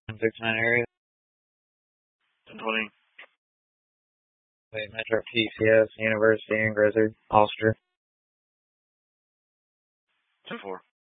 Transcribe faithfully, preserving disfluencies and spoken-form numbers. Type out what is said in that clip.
one six nine area. ten twenty. Wait, Metro T C S, University and Grizzard, Ulster. ten four.